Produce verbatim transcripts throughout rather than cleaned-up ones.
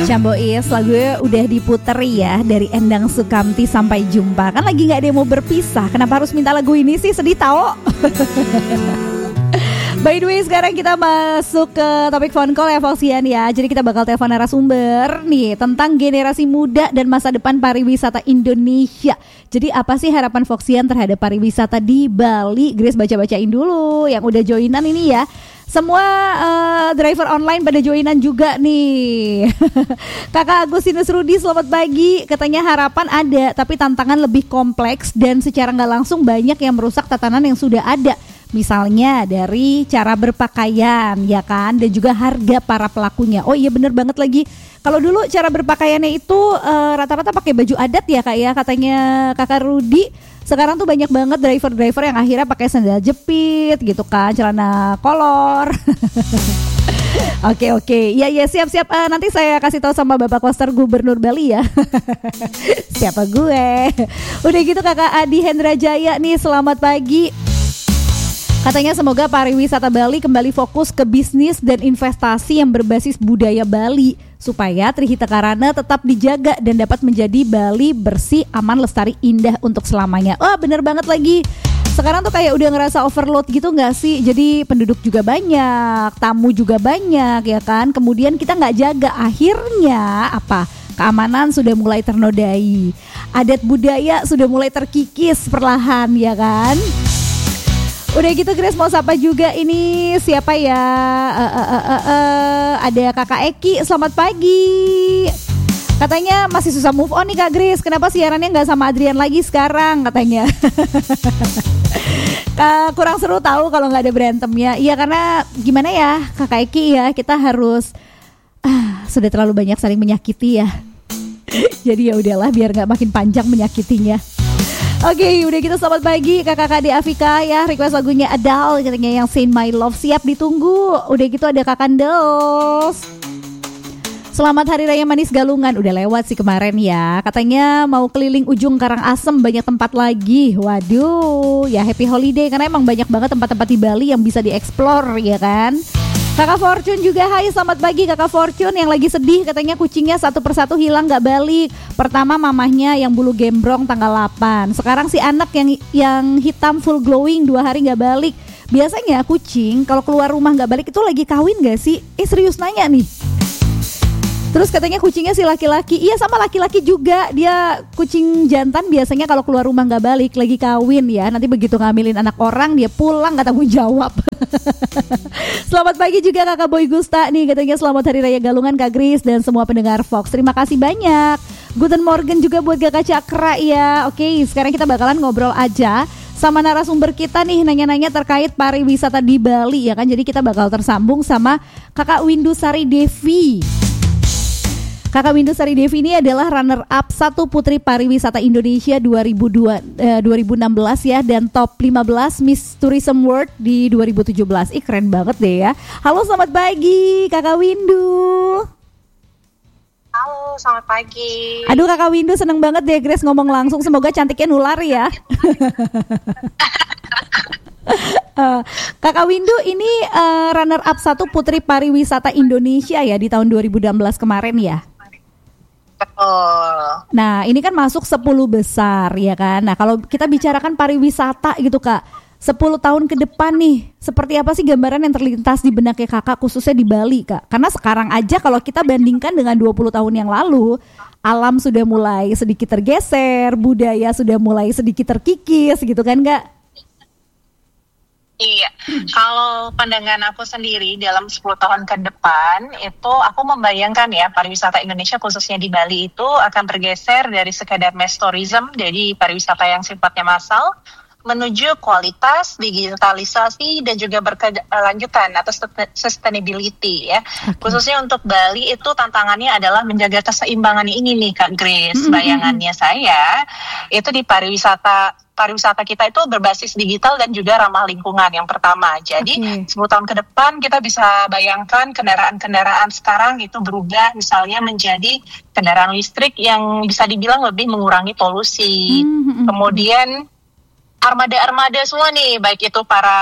Cambois, lagunya udah diputer ya dari Endang Sukamti, Sampai Jumpa. Kan lagi gak ada yang mau berpisah, kenapa harus minta lagu ini sih, sedih tau. By the way, sekarang kita masuk ke topik phone call ya Foxian ya. Jadi kita bakal telepon narasumber nih tentang generasi muda dan masa depan pariwisata Indonesia. Jadi apa sih harapan Foxian terhadap pariwisata di Bali? Grace baca-bacain dulu yang udah joinan ini ya. Semua uh, driver online pada joinan juga nih. Kakak Agustinus Rudi, selamat pagi. Katanya harapan ada, tapi tantangan lebih kompleks dan secara gak langsung banyak yang merusak tatanan yang sudah ada. Misalnya dari cara berpakaian ya kan, dan juga harga para pelakunya. Oh iya bener banget lagi. Kalau dulu cara berpakaiannya itu uh, rata-rata pakai baju adat ya kak ya, katanya kakak Rudi. Sekarang tuh banyak banget driver-driver yang akhirnya pakai sandal jepit gitu kan, celana kolor. Oke oke, ya ya siap-siap. Uh, nanti saya kasih tahu sama Bapak Koster Gubernur Bali ya. Siapa gue? Udah gitu kakak Adi Hendra Jaya nih, selamat pagi. Katanya semoga pariwisata Bali kembali fokus ke bisnis dan investasi yang berbasis budaya Bali supaya Trihita Karana tetap dijaga dan dapat menjadi Bali bersih, aman, lestari, indah untuk selamanya. Wah bener banget lagi. Sekarang tuh kayak udah ngerasa overload gitu gak sih? Jadi penduduk juga banyak, tamu juga banyak ya kan. Kemudian kita gak jaga, akhirnya apa? Keamanan sudah mulai ternodai, adat budaya sudah mulai terkikis perlahan ya kan. Udah gitu Grace mau sapa juga ini siapa ya? Uh, uh, uh, uh, uh, ada kakak Eki, selamat pagi. Katanya masih susah move on nih Kak Grace. Kenapa siarannya gak sama Adrian lagi sekarang katanya. Kurang seru tahu kalau gak ada berantemnya. Iya karena gimana ya kakak Eki ya, kita harus ah, sudah terlalu banyak saling menyakiti ya. Jadi ya udahlah biar gak makin panjang menyakitinya. Oke, okay, udah gitu selamat pagi kakak-kakak di Afika ya. Request lagunya Adele katanya yang Saint My Love, siap ditunggu. Udah gitu ada Kak Kandels. Selamat Hari Raya Manis Galungan, udah lewat sih kemarin ya. Katanya mau keliling ujung Karangasem, banyak tempat lagi. Waduh, ya happy holiday karena emang banyak banget tempat-tempat di Bali yang bisa dieksplor ya kan. Kakak Fortune juga, hai selamat pagi Kakak Fortune yang lagi sedih katanya kucingnya satu persatu hilang gak balik. Pertama mamahnya yang bulu gembrong tanggal delapan. Sekarang si anak yang yang hitam full glowing dua hari gak balik. Biasanya kucing kalau keluar rumah gak balik itu lagi kawin gak sih? Eh serius nanya nih. Terus katanya kucingnya si laki-laki. Iya sama laki-laki juga. Dia kucing jantan biasanya kalau keluar rumah gak balik, lagi kawin ya. Nanti begitu ngambilin anak orang dia pulang gak tanggung jawab. Selamat pagi juga kakak Boy Gusta nih. Katanya selamat Hari Raya Galungan Kak Gris dan semua pendengar Fox. Terima kasih banyak. Guten Morgen juga buat Kakak Cakra ya. Oke sekarang kita bakalan ngobrol aja sama narasumber kita nih, nanya-nanya terkait pariwisata di Bali ya kan. Jadi kita bakal tersambung sama Kakak Windu Sari Devi. Kakak Windu Sari Devi ini adalah runner up satu Putri Pariwisata Indonesia dua ribu dua, eh, dua ribu enam belas ya, dan top lima belas Miss Tourism World di dua ribu tujuh belas. Ih keren banget deh ya. Halo selamat pagi Kakak Windu. Halo selamat pagi. Aduh Kakak Windu seneng banget deh Grace ngomong langsung, semoga cantiknya nular ya. Uh, Kakak Windu ini uh, runner up satu Putri Pariwisata Indonesia ya di tahun dua ribu enam belas kemarin ya. Betul. Nah ini kan masuk sepuluh besar ya kan. Nah kalau kita bicarakan pariwisata gitu Kak, sepuluh tahun ke depan nih, seperti apa sih gambaran yang terlintas di benaknya kakak khususnya di Bali Kak? Karena sekarang aja kalau kita bandingkan dengan dua puluh tahun yang lalu, alam sudah mulai sedikit tergeser, budaya sudah mulai sedikit terkikis gitu kan Kak? Iya, kalau pandangan aku sendiri dalam sepuluh tahun ke depan itu aku membayangkan ya pariwisata Indonesia khususnya di Bali itu akan bergeser dari sekadar mass tourism, jadi pariwisata yang sifatnya massal, menuju kualitas, digitalisasi dan juga berkelanjutan atau sustainability ya. Okay. Khususnya untuk Bali itu tantangannya adalah menjaga keseimbangan ini nih Kak Grace. Mm-hmm. Bayangannya saya itu di pariwisata pariwisata kita itu berbasis digital dan juga ramah lingkungan yang pertama. Jadi okay. sepuluh tahun ke depan kita bisa bayangkan kendaraan-kendaraan sekarang itu berubah misalnya menjadi kendaraan listrik yang bisa dibilang lebih mengurangi polusi. Mm-hmm. Kemudian armada-armada semua nih, baik itu para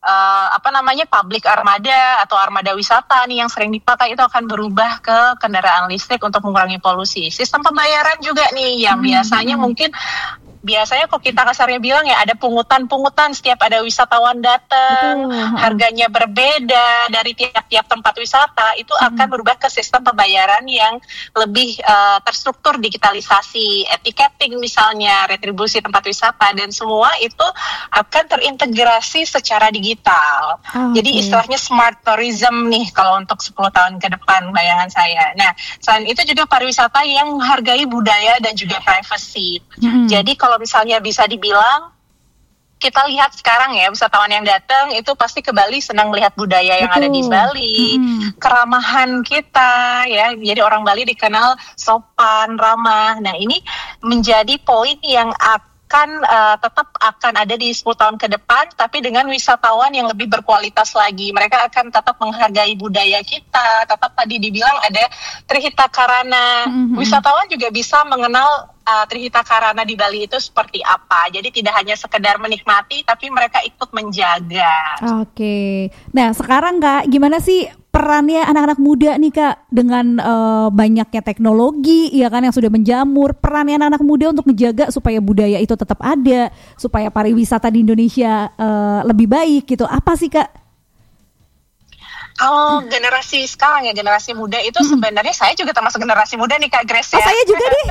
uh, apa namanya public armada atau armada wisata nih yang sering dipakai itu akan berubah ke kendaraan listrik untuk mengurangi polusi. Sistem pembayaran juga nih yang hmm. biasanya mungkin biasanya kok kita kasarnya bilang ya ada pungutan-pungutan setiap ada wisatawan datang, betul. Harganya berbeda dari tiap-tiap tempat wisata, itu hmm. akan berubah ke sistem pembayaran yang lebih uh, terstruktur, digitalisasi, etiketing misalnya, retribusi tempat wisata, dan semua itu akan terintegrasi secara digital. Okay. Jadi istilahnya smart tourism nih kalau untuk sepuluh tahun ke depan bayangan saya. Nah, selain itu juga pariwisata yang menghargai budaya dan juga privacy. Hmm. Jadi kalau Kalau misalnya bisa dibilang, kita lihat sekarang ya wisatawan yang datang itu pasti ke Bali senang melihat budaya yang Betul. Ada di Bali, hmm. keramahan kita ya, jadi orang Bali dikenal sopan, ramah. Nah ini menjadi poin yang akan akan uh, tetap akan ada di sepuluh tahun ke depan, tapi dengan wisatawan yang lebih berkualitas lagi. Mereka akan tetap menghargai budaya kita, tetap tadi dibilang ada Trihita Karana. Mm-hmm. Wisatawan juga bisa mengenal uh, Trihita Karana di Bali itu seperti apa. Jadi tidak hanya sekedar menikmati, tapi mereka ikut menjaga. Oke. Nah sekarang Kak, gimana sih perannya anak-anak muda nih Kak dengan uh, banyaknya teknologi ya kan yang sudah menjamur, perannya anak-anak muda untuk menjaga supaya budaya itu tetap ada, supaya pariwisata di Indonesia uh, lebih baik gitu. Apa sih Kak? Kalau hmm. generasi sekarang ya, generasi muda itu hmm. sebenarnya saya juga termasuk generasi muda nih Kak Grace ya. Oh, saya juga nih.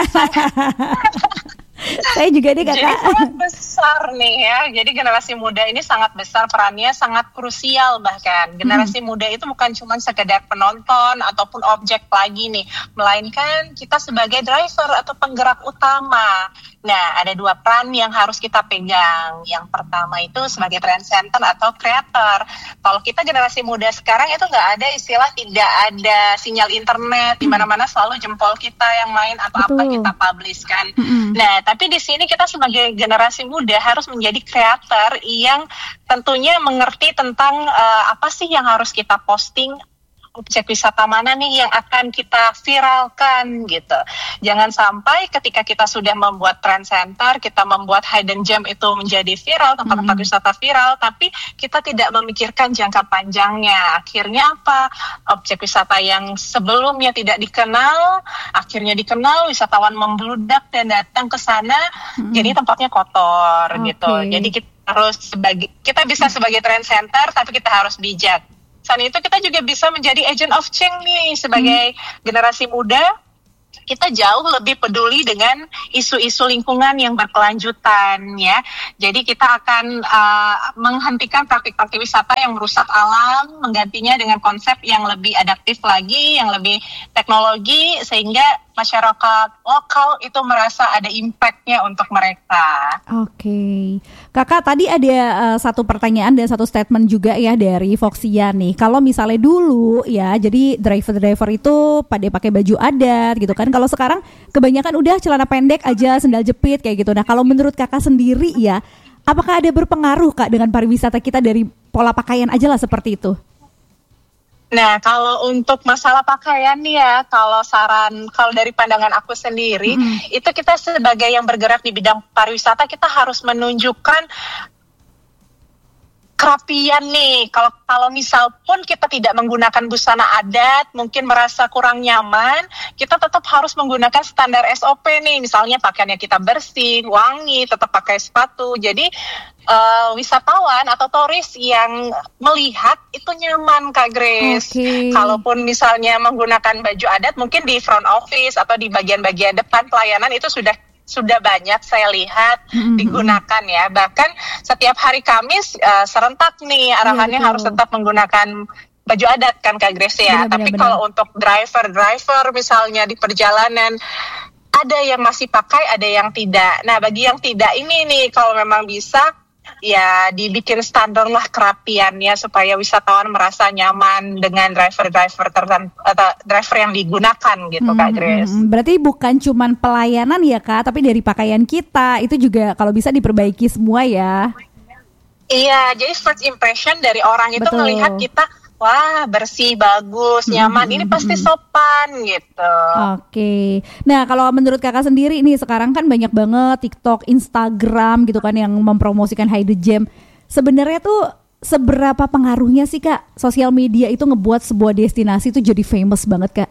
Saya juga nih Kakak. Jadi sangat besar nih ya. Jadi generasi muda ini sangat besar perannya, sangat krusial bahkan. Generasi hmm. muda itu bukan cuma sekedar penonton ataupun objek lagi nih, melainkan kita sebagai driver atau penggerak utama. Nah, ada dua peran yang harus kita pegang. Yang pertama itu sebagai trend center atau creator. Kalau kita generasi muda sekarang itu nggak ada istilah tidak ada sinyal internet, di mana-mana selalu jempol kita yang main atau Betul. Apa kita publish kan. Mm-hmm. Nah, tapi di sini kita sebagai generasi muda harus menjadi creator yang tentunya mengerti tentang uh, apa sih yang harus kita posting, objek wisata mana nih yang akan kita viralkan gitu. Jangan sampai ketika kita sudah membuat trend center, kita membuat hidden gem itu menjadi viral, tempat-tempat mm-hmm. wisata viral, tapi kita tidak memikirkan jangka panjangnya. Akhirnya apa? Objek wisata yang sebelumnya tidak dikenal, akhirnya dikenal, wisatawan membludak dan datang ke sana, mm-hmm. jadi tempatnya kotor okay. gitu. Jadi kita harus sebagai kita bisa sebagai trend center, tapi kita harus bijak. Selain itu kita juga bisa menjadi agent of change nih sebagai hmm. generasi muda. Kita jauh lebih peduli dengan isu-isu lingkungan yang berkelanjutan ya. Jadi kita akan uh, menghentikan praktik-praktik wisata yang merusak alam, menggantinya dengan konsep yang lebih adaptif lagi, yang lebih teknologi, sehingga masyarakat lokal itu merasa ada impact-nya untuk mereka. Oke. Kakak, tadi ada uh, satu pertanyaan dan satu statement juga ya dari Foxia nih. Kalau misalnya dulu ya, jadi driver-driver itu pada pakai baju adat gitu kan. Kalau sekarang kebanyakan udah celana pendek aja, sendal jepit kayak gitu. Nah, kalau menurut Kakak sendiri ya, apakah ada berpengaruh Kak dengan pariwisata kita dari pola pakaian aja lah seperti itu? Nah, kalau untuk masalah pakaian nih ya, kalau saran, kalau dari pandangan aku sendiri, mm. itu kita sebagai yang bergerak di bidang pariwisata, kita harus menunjukkan kerapian nih. Kalau kalau misal pun kita tidak menggunakan busana adat, mungkin merasa kurang nyaman, kita tetap harus menggunakan standar S O P nih. Misalnya pakaiannya kita bersih, wangi, tetap pakai sepatu. Jadi uh, wisatawan atau turis yang melihat itu nyaman Kak Grace. Okay. Kalaupun misalnya menggunakan baju adat, mungkin di front office atau di bagian-bagian depan pelayanan itu sudah sudah banyak saya lihat mm-hmm. digunakan ya. Bahkan setiap hari Kamis uh, serentak nih arahannya yeah, harus tetap menggunakan baju adat kan Kak Grace ya. Benar, Tapi benar, kalau benar. Untuk driver-driver misalnya di perjalanan, ada yang masih pakai, ada yang tidak. Nah, bagi yang tidak ini nih, kalau memang bisa ya dibikin standar lah kerapiannya supaya wisatawan merasa nyaman dengan driver-driver tertentu atau driver yang digunakan gitu hmm, Kak Grace. Berarti bukan cuman pelayanan ya Kak, tapi dari pakaian kita itu juga kalau bisa diperbaiki semua ya. Iya, jadi first impression dari orang itu Betul. Melihat kita, wah bersih, bagus, nyaman, hmm, ini pasti sopan gitu. Oke. Nah kalau menurut Kakak sendiri nih, sekarang kan banyak banget TikTok, Instagram gitu kan yang mempromosikan hidden gem. Sebenarnya tuh seberapa pengaruhnya sih Kak sosial media itu ngebuat sebuah destinasi itu jadi famous banget Kak?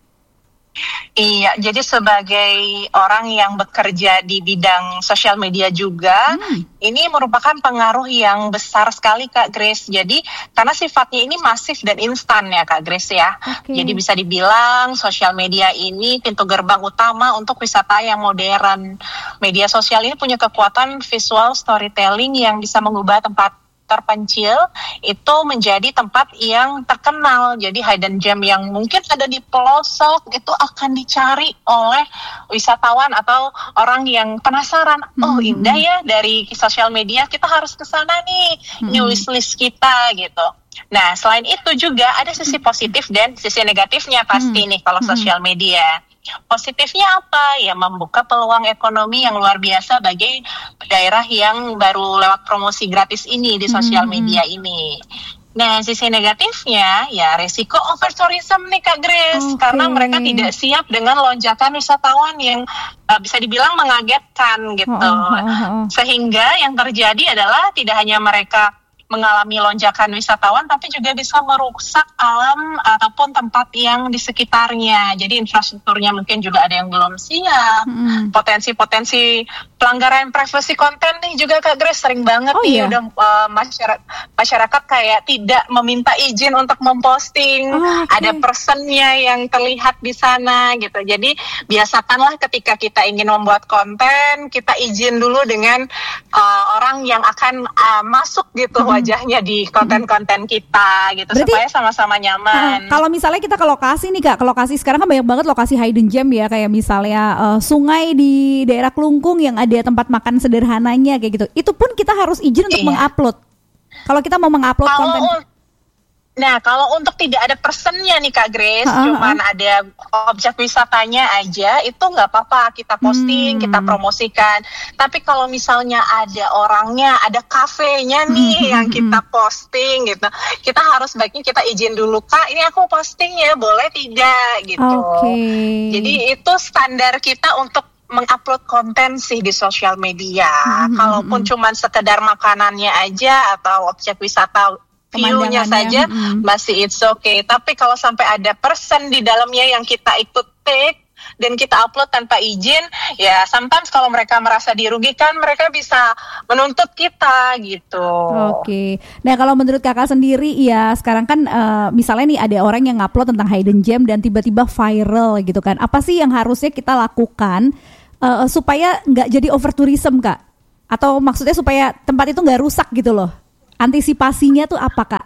Iya, jadi sebagai orang yang bekerja di bidang sosial media juga, hmm. ini merupakan pengaruh yang besar sekali Kak Grace. Jadi karena sifatnya ini masif dan instan ya Kak Grace ya. Okay. Jadi bisa dibilang sosial media ini pintu gerbang utama untuk wisata yang modern. Media sosial ini punya kekuatan visual storytelling yang bisa mengubah tempat terpencil itu menjadi tempat yang terkenal. Jadi hidden gem yang mungkin ada di pelosok itu akan dicari oleh wisatawan atau orang yang penasaran. Mm-hmm. Oh indah ya, dari sosial media kita harus ke sana nih. Mm-hmm. Ini wishlist kita gitu. Nah selain itu juga ada sisi positif dan sisi negatifnya pasti mm-hmm. nih kalau sosial media. Positifnya apa? Ya membuka peluang ekonomi yang luar biasa bagi daerah yang baru lewat promosi gratis ini di sosial media hmm. ini. Nah, sisi negatifnya ya resiko over tourism nih Kak Grace, okay. karena mereka tidak siap dengan lonjakan wisatawan yang uh, bisa dibilang mengagetkan gitu. Oh, oh, oh, oh. Sehingga yang terjadi adalah tidak hanya mereka mengalami lonjakan wisatawan, tapi juga bisa merusak alam ataupun tempat yang di sekitarnya. Jadi infrastrukturnya mungkin juga ada yang belum siap. Hmm. Potensi-potensi pelanggaran privasi konten nih juga Kak Grace sering banget oh, nih iya? udah uh, masyarakat masyarakat kayak tidak meminta izin untuk memposting. Oh, okay. Ada personnya yang terlihat di sana gitu. Jadi biasakanlah ketika kita ingin membuat konten, kita izin dulu dengan uh, orang yang akan uh, masuk gitu. Hmm. wajahnya di konten-konten kita gitu. Berarti, supaya sama-sama nyaman. Uh, kalau misalnya kita ke lokasi nih Kak, ke lokasi sekarang kan banyak banget lokasi hidden gem ya, kayak misalnya uh, sungai di daerah Klungkung yang ada tempat makan sederhananya kayak gitu. Itu pun kita harus izin untuk iya. mengupload. Kalau kita mau mengupload kalau, konten. Nah, kalau untuk tidak ada personnya nih Kak Grace, uh-huh. cuman ada objek wisatanya aja, itu nggak apa-apa kita posting, hmm. kita promosikan. Tapi kalau misalnya ada orangnya, ada kafenya nih hmm. yang kita posting gitu, kita harus baiknya kita izin dulu Kak, ini aku posting ya, boleh tidak gitu. Okay. Jadi itu standar kita untuk mengupload konten sih di sosial media. Mm-hmm. Kalaupun cuman sekedar makanannya aja atau objek wisata view-nya saja mm. masih it's okay. Tapi kalau sampai ada person di dalamnya yang kita ikut take dan kita upload tanpa izin, ya sometimes kalau mereka merasa dirugikan, mereka bisa menuntut kita gitu. Oke. Nah kalau menurut kakak sendiri ya, sekarang kan uh, misalnya nih ada orang yang ngupload tentang hidden gem dan tiba-tiba viral gitu kan. Apa sih yang harusnya kita lakukan uh, supaya nggak jadi over tourism Kak? Atau maksudnya supaya tempat itu nggak rusak gitu loh? Antisipasinya tuh apa Kak?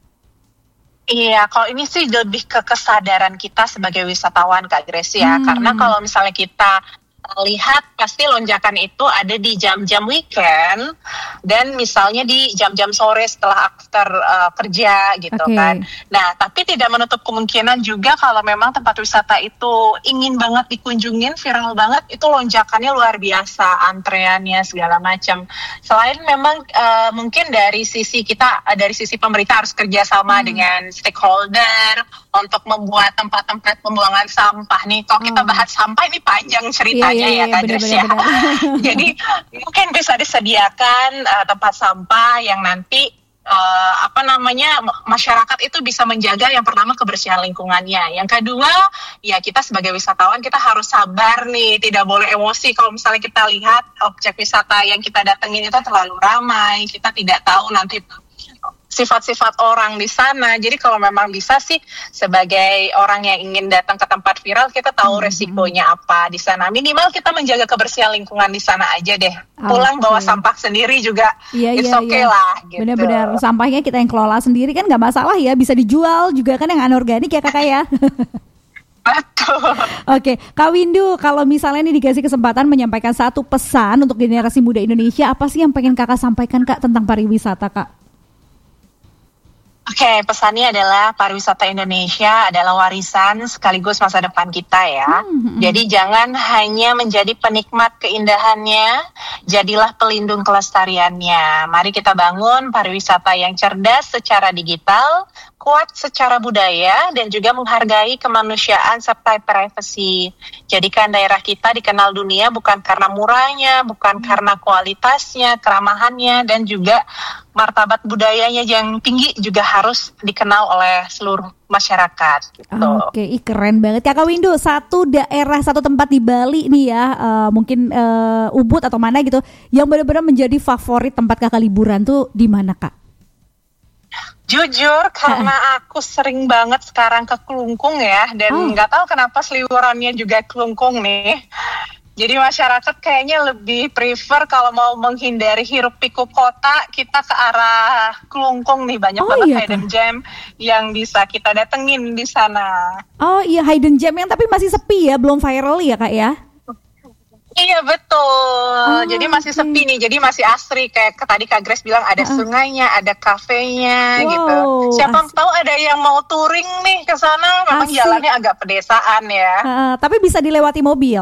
Iya, kalau ini sih lebih ke kesadaran kita sebagai wisatawan Kak Grace ya. Hmm. Karena kalau misalnya kita lihat pasti lonjakan itu ada di jam-jam weekend dan misalnya di jam-jam sore setelah after uh, kerja gitu okay. kan. Nah, tapi tidak menutup kemungkinan juga kalau memang tempat wisata itu ingin banget dikunjungin, viral banget, itu lonjakannya luar biasa, antreannya segala macam. Selain memang uh, mungkin dari sisi kita, uh, dari sisi pemerintah harus kerjasama hmm. dengan stakeholder untuk membuat tempat-tempat pembuangan sampah nih. Kalau kita bahas sampah ini panjang ceritanya. Iya, iya, ya Kak Grace ya. Jadi mungkin bisa disediakan uh, tempat sampah yang nanti uh, apa namanya masyarakat itu bisa menjaga yang pertama kebersihan lingkungannya. Yang kedua ya kita sebagai wisatawan kita harus sabar nih, tidak boleh emosi kalau misalnya kita lihat objek wisata yang kita datengin itu terlalu ramai, kita tidak tahu nanti sifat-sifat orang di sana. Jadi kalau memang bisa sih sebagai orang yang ingin datang ke tempat viral, kita tahu mm-hmm. resikonya apa di sana. Minimal kita menjaga kebersihan lingkungan di sana aja deh. Pulang okay. bawa sampah sendiri juga, yeah, it's yeah, okay yeah. lah. Gitu. Benar-benar sampahnya kita yang kelola sendiri kan nggak masalah ya, bisa dijual juga kan yang anorganik ya kakak ya. Betul. Oke, Kak Windu, kalau misalnya nih dikasih kesempatan menyampaikan satu pesan untuk generasi muda Indonesia, apa sih yang pengen kakak sampaikan Kak tentang pariwisata Kak? Oke, okay, pesannya adalah pariwisata Indonesia adalah warisan sekaligus masa depan kita ya. Mm-hmm. Jadi jangan hanya menjadi penikmat keindahannya, jadilah pelindung kelestariannya. Mari kita bangun pariwisata yang cerdas secara digital, kuat secara budaya dan juga menghargai kemanusiaan serta privacy. Jadikan daerah kita dikenal dunia bukan karena murahnya, bukan karena kualitasnya, keramahannya, dan juga martabat budayanya yang tinggi juga harus dikenal oleh seluruh masyarakat. Gitu. Oke, ih, keren banget. Kakak Windu, satu daerah, satu tempat di Bali nih ya, uh, mungkin uh, Ubud atau mana gitu, yang benar-benar menjadi favorit tempat kakak liburan tuh di mana, Kak? Jujur, karena aku sering banget sekarang ke Klungkung ya, dan nggak oh. tahu kenapa seliburannya juga Klungkung nih. Jadi masyarakat kayaknya lebih prefer kalau mau menghindari hiruk pikuk kota, kita ke arah Klungkung nih, banyak oh, banget iya, hidden Kak? Gem yang bisa kita datengin di sana. Oh iya, hidden gem yang tapi masih sepi ya, belum viral ya Kak ya? Iya betul, oh, jadi masih okay. sepi nih, jadi masih asri kayak tadi Kak Grace bilang ada uh. sungainya, ada kafenya wow, gitu. Siapa asik. Tahu ada yang mau touring nih ke sana, memang asik. Jalannya agak pedesaan ya. Uh, tapi bisa dilewati mobil.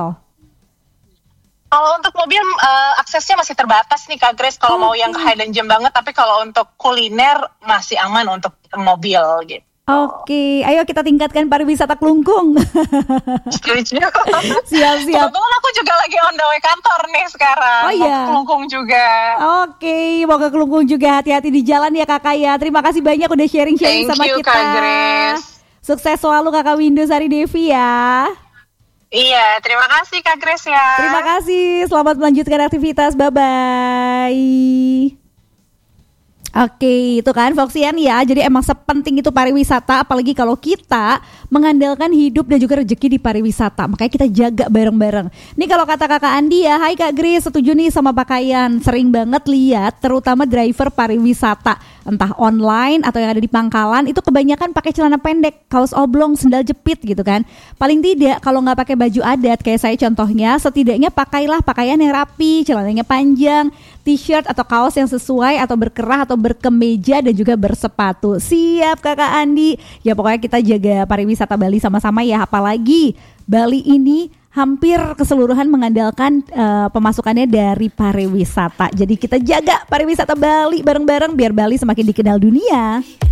Kalau untuk mobil uh, aksesnya masih terbatas nih Kak Grace. Kalau oh, mau yang ke hidden gem banget, tapi kalau untuk kuliner masih aman untuk mobil gitu. Oke, ayo kita tingkatkan pariwisata Klungkung. Setuju. Siap-siap. Kebetulan aku juga lagi on the way kantor nih sekarang. Oh iya. Mau ke Klungkung juga. Oke, mau ke Klungkung juga. Hati-hati di jalan ya Kakak ya. Terima kasih banyak udah sharing-sharing Thank sama you, kita. Kak Grace. Sukses selalu Kakak Windu Sari Devi ya. Iya, terima kasih Kak Grace ya. Terima kasih. Selamat melanjutkan aktivitas. Bye-bye. Oke, itu kan Foxian ya. Jadi emang sepenting itu pariwisata, apalagi kalau kita mengandalkan hidup dan juga rezeki di pariwisata. Makanya kita jaga bareng-bareng. Nih kalau kata Kakak Andi ya, hai Kak Grace, setuju nih sama pakaian. Sering banget lihat terutama driver pariwisata, entah online atau yang ada di pangkalan, itu kebanyakan pakai celana pendek, kaos oblong, sendal jepit gitu kan. Paling tidak kalau nggak pakai baju adat kayak saya contohnya, setidaknya pakailah pakaian yang rapi, celananya panjang, t-shirt atau kaos yang sesuai atau berkerah atau berkemeja dan juga bersepatu. Siap Kakak Andi. Ya pokoknya kita jaga pariwisata Bali sama-sama ya. Apalagi Bali ini hampir keseluruhan mengandalkan uh, pemasukannya dari pariwisata. Jadi kita jaga pariwisata Bali bareng-bareng biar Bali semakin dikenal dunia.